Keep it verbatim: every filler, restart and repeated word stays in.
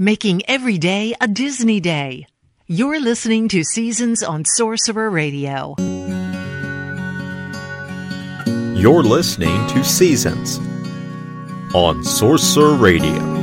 making every day a Disney day. You're listening to Seasons on Sorcerer Radio. You're listening to Seasons on Sorcerer Radio.